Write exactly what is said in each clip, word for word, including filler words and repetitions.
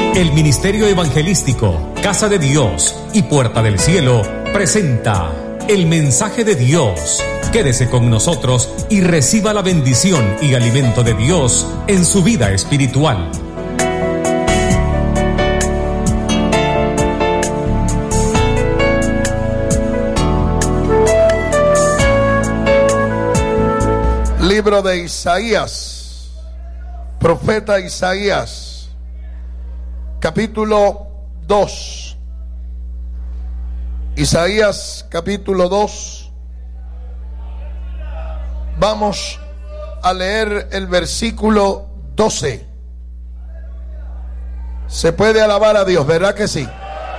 El Ministerio Evangelístico Casa de Dios y Puerta del Cielo presenta el mensaje de Dios. Quédese con nosotros y reciba la bendición y alimento de Dios en su vida espiritual. Libro de Isaías, profeta Isaías, capítulo dos. Isaías capítulo dos. Vamos a leer el versículo doce. Se puede alabar a Dios, ¿verdad que sí?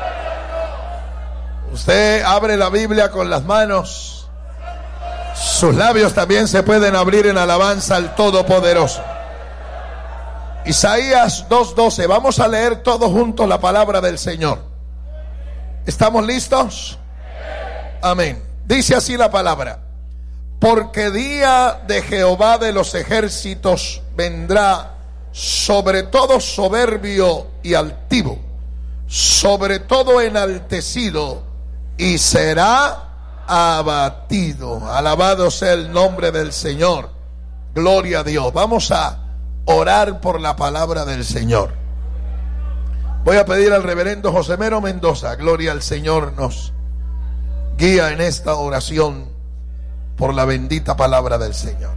Usted abre la Biblia con las manos. Sus labios también se pueden abrir en alabanza al Todopoderoso. Isaías dos doce. Vamos a leer todos juntos la palabra del Señor. ¿Estamos listos? Amén. Dice así la palabra: porque día de Jehová de los ejércitos vendrá sobre todo soberbio y altivo, sobre todo enaltecido, y será abatido. Alabado sea el nombre del Señor. Gloria a Dios. Vamos a orar por la palabra del Señor. Voy a pedir al reverendo José Mero Mendoza, gloria al Señor, nos guía en esta oración por la bendita palabra del Señor.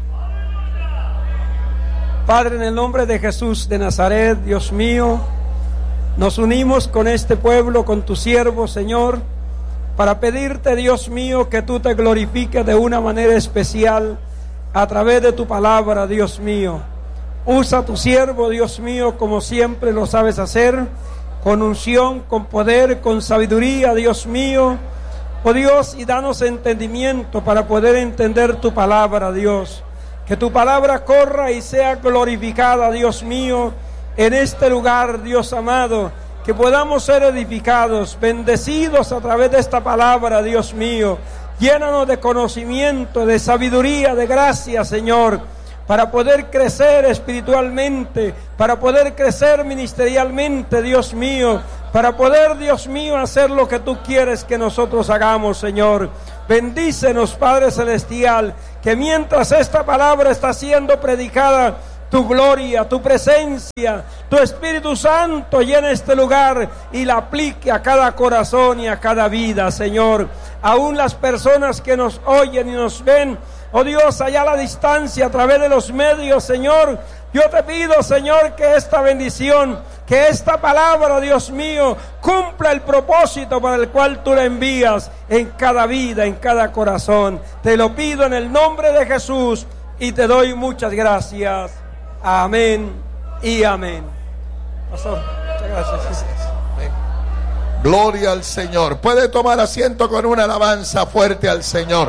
Padre, en el nombre de Jesús de Nazaret, Dios mío, nos unimos con este pueblo, con tu siervo, Señor, para pedirte, Dios mío, que tú te glorifiques de una manera especial a través de tu palabra, Dios mío. Usa a tu siervo, Dios mío, como siempre lo sabes hacer, con unción, con poder, con sabiduría, Dios mío. Oh Dios, y danos entendimiento para poder entender tu palabra, Dios. Que tu palabra corra y sea glorificada, Dios mío, en este lugar, Dios amado. Que podamos ser edificados, bendecidos a través de esta palabra, Dios mío. Llénanos de conocimiento, de sabiduría, de gracia, Señor, para poder crecer espiritualmente, para poder crecer ministerialmente, Dios mío, para poder, Dios mío, hacer lo que tú quieres que nosotros hagamos, Señor. Bendícenos, Padre Celestial, que mientras esta palabra está siendo predicada, tu gloria, tu presencia, tu Espíritu Santo llena este lugar y la aplique a cada corazón y a cada vida, Señor. Aún las personas que nos oyen y nos ven, oh Dios, allá a la distancia, a través de los medios, Señor, yo te pido, Señor, que esta bendición, que esta palabra, Dios mío, cumpla el propósito para el cual tú la envías en cada vida, en cada corazón. Te lo pido en el nombre de Jesús y te doy muchas gracias. Amén y amén. Pastor, muchas gracias. Amén. Gloria al Señor. Puede tomar asiento con una alabanza fuerte al Señor.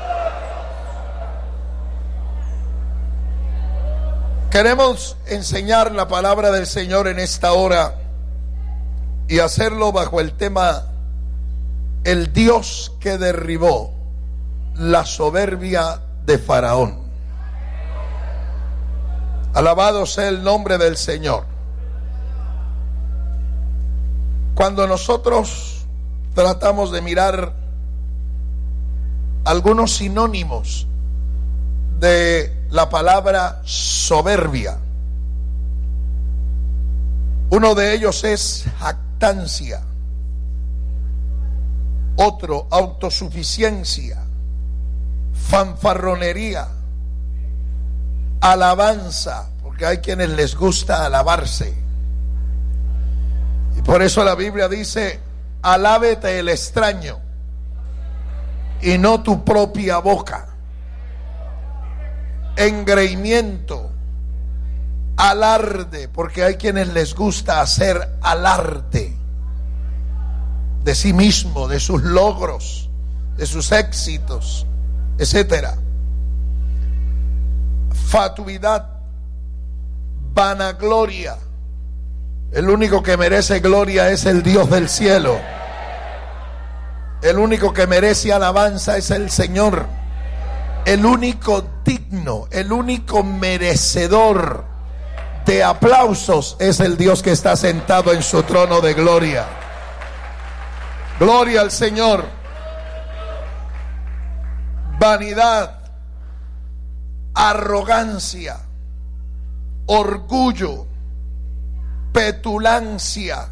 Queremos enseñar la palabra del Señor en esta hora y hacerlo bajo el tema: el Dios que derribó la soberbia de Faraón. Alabado sea el nombre del Señor. Cuando nosotros tratamos de mirar algunos sinónimos de la palabra soberbia, uno de ellos es jactancia, otro autosuficiencia, fanfarronería, alabanza, porque hay quienes les gusta alabarse, y por eso la Biblia dice: alábete el extraño y no tu propia boca. Engreimiento, alarde, porque hay quienes les gusta hacer alarde de sí mismo, de sus logros, de sus éxitos, etcétera. Fatuidad, vanagloria. El único que merece gloria es el Dios del cielo. El único que merece alabanza es el Señor. El único digno, el único merecedor de aplausos es el Dios que está sentado en su trono de gloria. Gloria al Señor. Vanidad, arrogancia, orgullo, petulancia,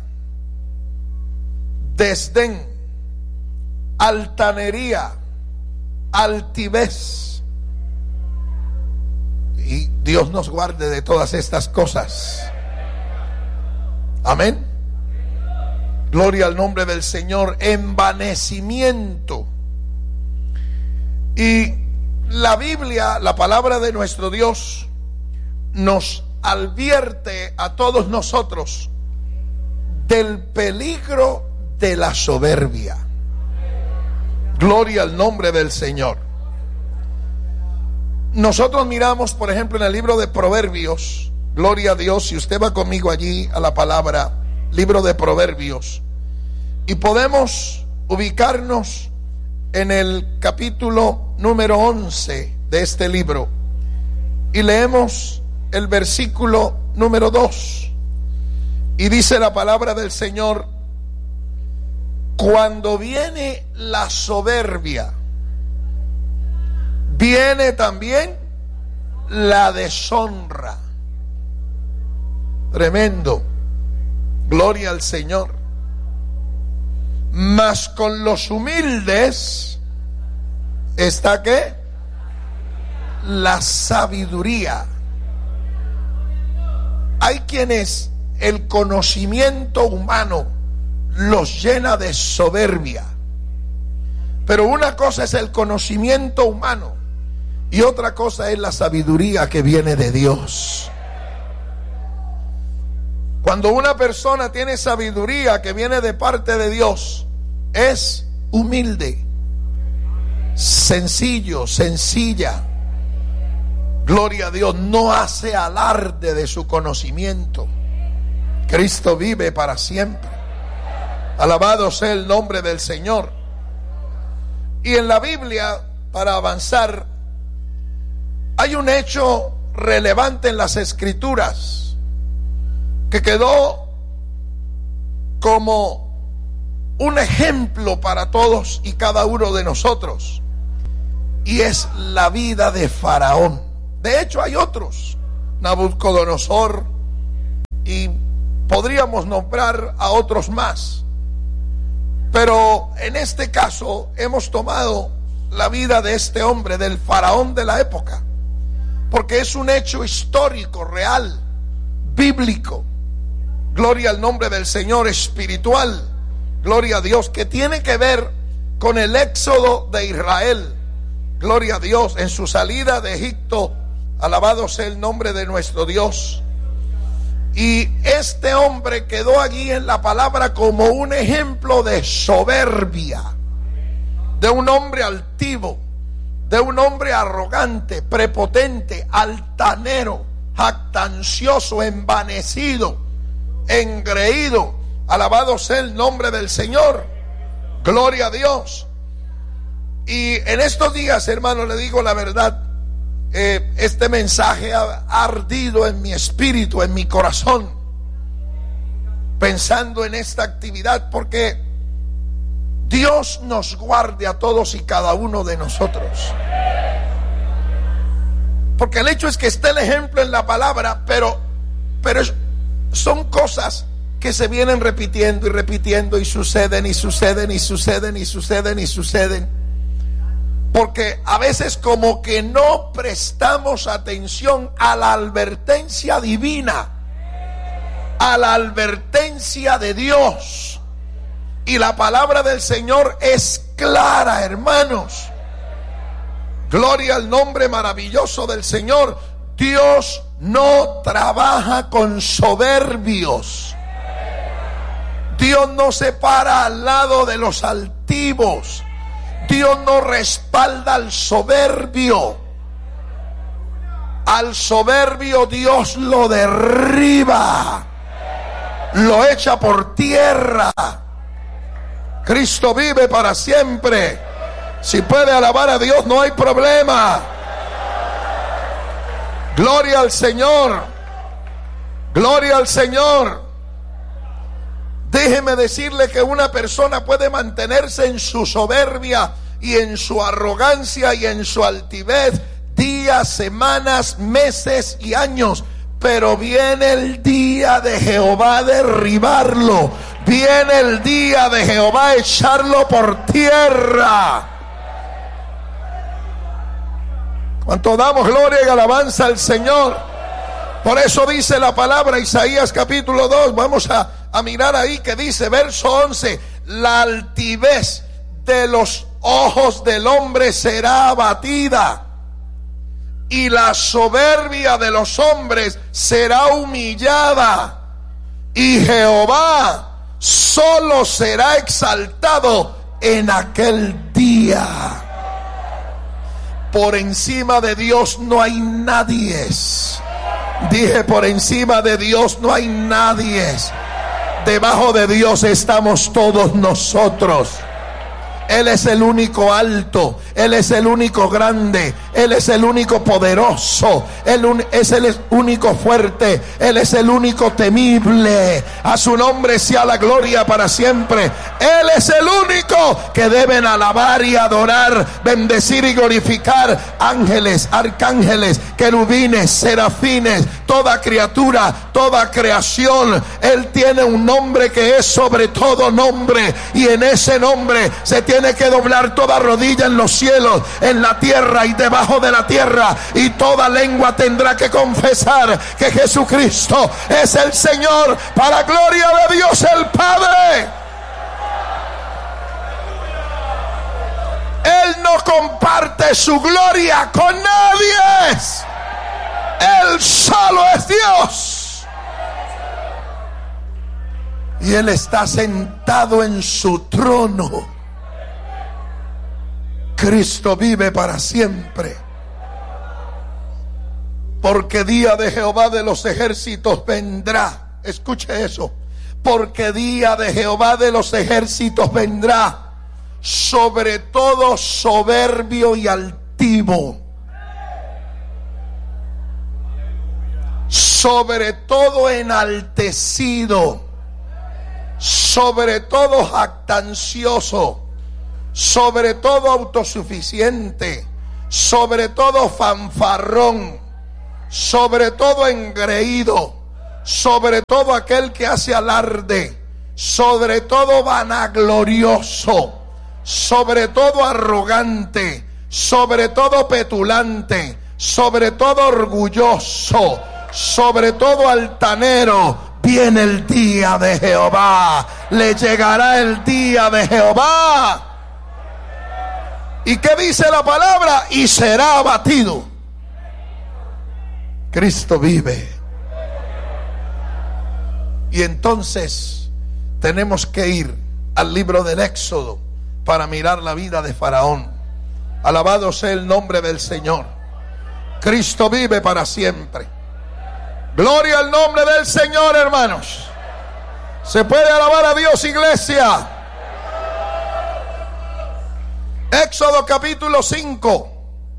desdén, altanería, altivez. Y Dios nos guarde de todas estas cosas. Amén. Gloria al nombre del Señor. Envanecimiento. Y la Biblia, la palabra de nuestro Dios, nos advierte a todos nosotros del peligro de la soberbia. Gloria al nombre del Señor. Nosotros miramos, por ejemplo, en el libro de Proverbios, gloria a Dios, si usted va conmigo allí a la palabra, libro de Proverbios, y podemos ubicarnos en el capítulo número once de este libro, y leemos el versículo número dos, y dice la palabra del Señor: cuando viene la soberbia, viene también la deshonra. Tremendo. Gloria al Señor. Mas con los humildes está ¿qué? La sabiduría. Hay quienes el conocimiento humano los llena de soberbia. Pero una cosa es el conocimiento humano y otra cosa es la sabiduría que viene de Dios. Cuando una persona tiene sabiduría que viene de parte de Dios, es humilde, sencillo, sencilla. Gloria a Dios, no hace alarde de su conocimiento. Cristo vive para siempre. Alabado sea el nombre del Señor. Y en la Biblia, para avanzar, hay un hecho relevante en las Escrituras que quedó como un ejemplo para todos y cada uno de nosotros, y es la vida de Faraón. De hecho, hay otros, Nabucodonosor, y podríamos nombrar a otros más, pero en este caso hemos tomado la vida de este hombre, del faraón de la época, porque es un hecho histórico, real, bíblico. Gloria al nombre del Señor, espiritual. Gloria a Dios, que tiene que ver con el éxodo de Israel. Gloria a Dios, en su salida de Egipto. Alabado sea el nombre de nuestro Dios. Y este hombre quedó allí en la palabra como un ejemplo de soberbia, de un hombre altivo, de un hombre arrogante, prepotente, altanero, jactancioso, envanecido, engreído. Alabado sea el nombre del Señor. Gloria a Dios. Y en estos días, hermano, le digo la verdad, eh, este mensaje ha ardido en mi espíritu, en mi corazón, pensando en esta actividad, porque Dios nos guarde a todos y cada uno de nosotros. Porque el hecho es que esté el ejemplo en la palabra, pero, pero es, son cosas que se vienen repitiendo y repitiendo y suceden y suceden y suceden y suceden y suceden. Porque a veces como que no prestamos atención a la advertencia divina, a la advertencia de Dios. Y la palabra del Señor es clara, hermanos. Gloria al nombre maravilloso del Señor. Dios no trabaja con soberbios. Dios no se para al lado de los altivos. Dios no respalda al soberbio. Al soberbio Dios lo derriba, lo echa por tierra. Cristo vive para siempre. Si puede alabar a Dios, no hay problema. Gloria al Señor. Gloria al Señor. Déjeme decirle que una persona puede mantenerse en su soberbia y en su arrogancia y en su altivez días, semanas, meses y años, pero viene el día de Jehová derribarlo, viene el día de Jehová echarlo por tierra. ¿Cuánto damos gloria y alabanza al Señor? Por eso dice la palabra, Isaías capítulo dos, vamos a, a mirar ahí que dice, verso once, la altivez de los ojos del hombre será abatida, y la soberbia de los hombres será humillada, y Jehová solo será exaltado en aquel día. Por encima de Dios no hay nadie. Dije, por encima de Dios no hay nadie. Debajo de Dios estamos todos nosotros. Él es el único alto, Él es el único grande, Él es el único poderoso, Él es el único fuerte, Él es el único temible. A su nombre sea la gloria para siempre. Él es el único que deben alabar y adorar, bendecir y glorificar ángeles, arcángeles, querubines, serafines, toda criatura, toda creación. Él tiene un nombre que es sobre todo nombre, y en ese nombre se tiene Tiene que doblar toda rodilla en los cielos, en la tierra y debajo de la tierra, y toda lengua tendrá que confesar que Jesucristo es el Señor, para gloria de Dios el Padre. Él no comparte su gloria con nadie. Él solo es Dios, y Él está sentado en su trono. Cristo vive para siempre. Porque día de Jehová de los ejércitos vendrá. Escuche eso. Porque día de Jehová de los ejércitos vendrá sobre todo soberbio y altivo, sobre todo enaltecido, sobre todo jactancioso, sobre todo autosuficiente, sobre todo fanfarrón, sobre todo engreído, sobre todo aquel que hace alarde, sobre todo vanaglorioso, sobre todo arrogante, sobre todo petulante, sobre todo orgulloso, sobre todo altanero. Viene el día de Jehová, le llegará el día de Jehová. ¿Y qué dice la palabra? Y será abatido. Cristo vive. Y entonces tenemos que ir al libro del Éxodo para mirar la vida de Faraón. Alabado sea el nombre del Señor. Cristo vive para siempre. Gloria al nombre del Señor, hermanos. ¿Se puede alabar a Dios, iglesia? Éxodo capítulo cinco.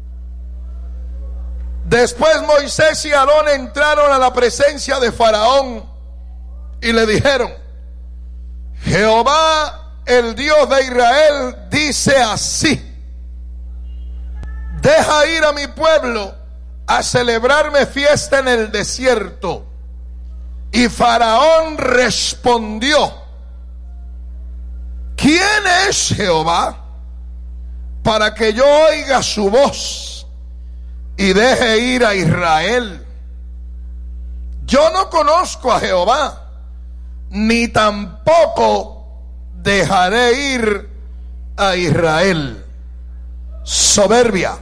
Después Moisés y Aarón entraron a la presencia de Faraón y le dijeron: Jehová, el Dios de Israel, dice así: deja ir a mi pueblo a celebrarme fiesta en el desierto. Y Faraón respondió: ¿quién es Jehová para que yo oiga su voz y deje ir a Israel? Yo no conozco a Jehová, ni tampoco dejaré ir a Israel. Soberbia,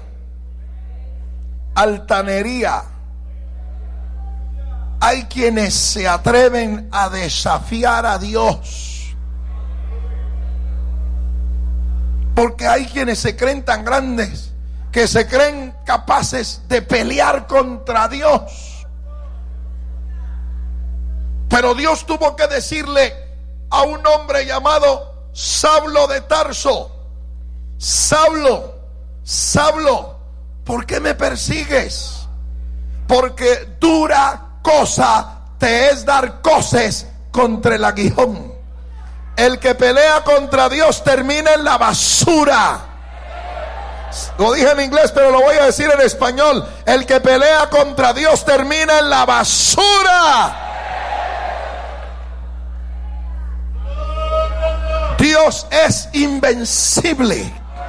altanería. Hay quienes se atreven a desafiar a Dios, porque hay quienes se creen tan grandes que se creen capaces de pelear contra Dios. Pero Dios tuvo que decirle a un hombre llamado Saulo de Tarso: Saulo, Saulo, ¿por qué me persigues? Porque dura cosa te es dar coces contra el aguijón. El que pelea contra Dios termina en la basura. Lo dije en inglés, pero lo voy a decir en español. El que pelea contra Dios termina en la basura. Dios es invencible.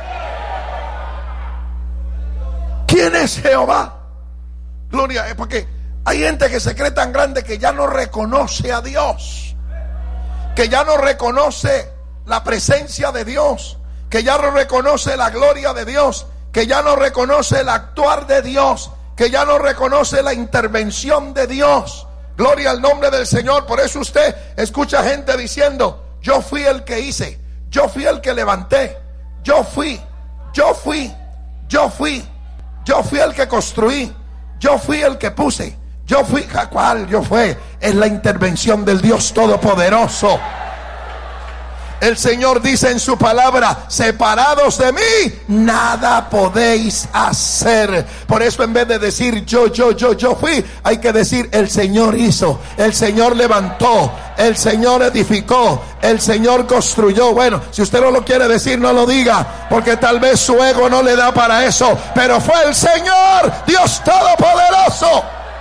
¿Quién es Jehová? Gloria, porque hay gente que se cree tan grande que ya no reconoce a Dios, que ya no reconoce la presencia de Dios, que ya no reconoce la gloria de Dios, que ya no reconoce el actuar de Dios, que ya no reconoce la intervención de Dios. Gloria al nombre del Señor. Por eso usted escucha gente diciendo: yo fui el que hice, yo fui el que levanté, yo fui, yo fui, yo fui, yo fui el que construí, yo fui el que puse, yo fui. ¿Cuál yo fue? Es la intervención del Dios Todopoderoso. El Señor dice en su palabra: separados de mí, nada podéis hacer. Por eso, en vez de decir yo, yo, yo, yo fui, hay que decir: el Señor hizo, el Señor levantó, el Señor edificó, el Señor construyó. Bueno, si usted no lo quiere decir, no lo diga, porque tal vez su ego no le da para eso. Pero fue el Señor, Dios Todopoderoso.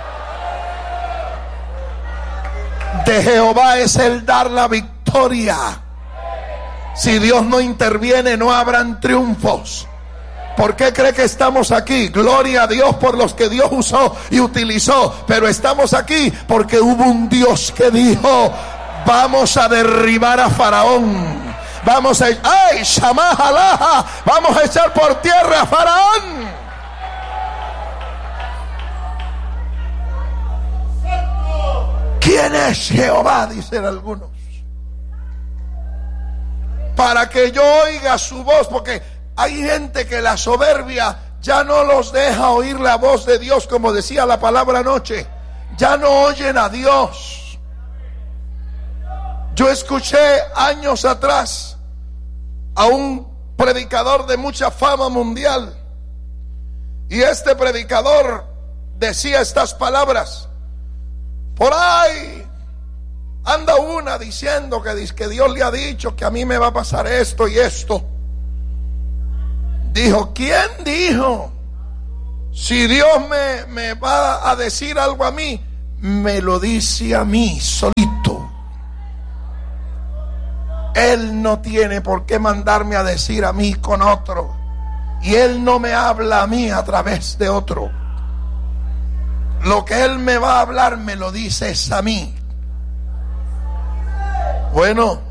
De Jehová es el dar la victoria. Si Dios no interviene, no habrán triunfos. ¿Por qué cree que estamos aquí? Gloria a Dios por los que Dios usó y utilizó. Pero estamos aquí porque hubo un Dios que dijo: vamos a derribar a Faraón. Vamos a, ¡ay, Shamahalaha! Vamos a echar por tierra a Faraón. ¿Quién es Jehová?, dicen algunos. Para que yo oiga su voz, porque hay gente que la soberbia ya no los deja oír la voz de Dios, como decía la palabra anoche. Ya no oyen a Dios. Yo escuché años atrás a un predicador de mucha fama mundial, y este predicador decía estas palabras: por ahí anda una diciendo que, que Dios le ha dicho que a mí me va a pasar esto y esto. Dijo: ¿quién dijo? Si Dios me, me va a decir algo a mí, me lo dice a mí solito. Él no tiene por qué mandarme a decir a mí con otro, y Él no me habla a mí a través de otro. Lo que Él me va a hablar me lo dice es a mí. Bueno,